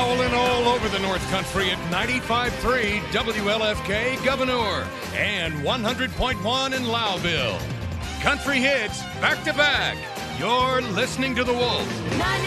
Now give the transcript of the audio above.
Howling all over the North Country at 95.3 WLFK Governor and 100.1 in Lowville. Country hits back to back. You're listening to The Wolf.